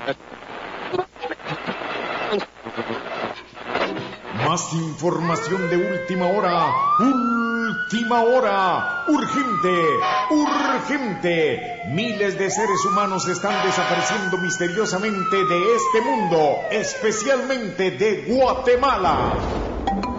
Más información de última hora. Última hora. Urgente, urgente. Miles de seres humanos están desapareciendo misteriosamente de este mundo, especialmente de Guatemala.